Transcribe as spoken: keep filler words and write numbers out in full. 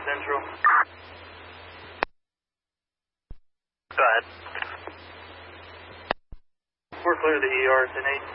Central. Go ahead. We're clear to the E R, ten eight.